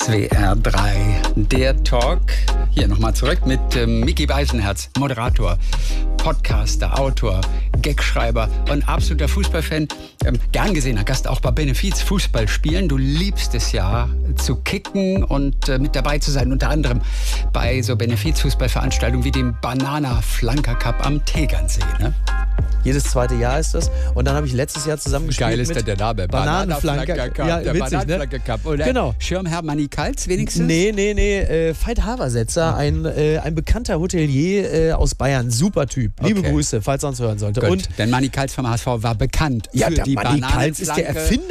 SWR 3, der Talk. Hier nochmal zurück mit Micky Beisenherz, Moderator, Podcaster, Autor, Gagschreiber und absoluter Fußballfan. Gern gesehener Gast auch bei Benefiz Fußball spielen. Du liebst es ja zu kicken und mit dabei zu sein. Unter anderem bei so Benefiz-Fußballveranstaltungen wie dem Banana Flanker Cup am Tegernsee. Ne? Jedes zweite Jahr ist das. Und dann habe ich letztes Jahr zusammengespielt Geil ist mit der Name. Bananenflanker Cup. Ja, der witzig, Bananenflanker Cup. Oder genau. Schirmherr Manni Kals wenigstens? Nee. Veit Haversetzer, ein bekannter Hotelier aus Bayern. Super Typ. Liebe Grüße, falls er uns hören sollte. Gut, Und denn Manni Kals vom HSV war bekannt ja, für der die Manni Kals ist der Bananenflanke. Erfinder